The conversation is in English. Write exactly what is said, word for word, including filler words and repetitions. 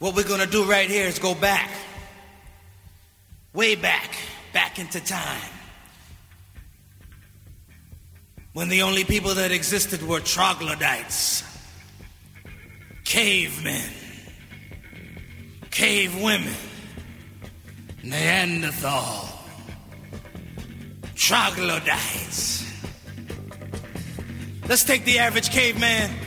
What we're gonna do right here is go back. Way back. Back into time. When the only people that existed were troglodytes. Cavemen. Cave women. Neanderthal. Troglodytes. Let's take the average caveman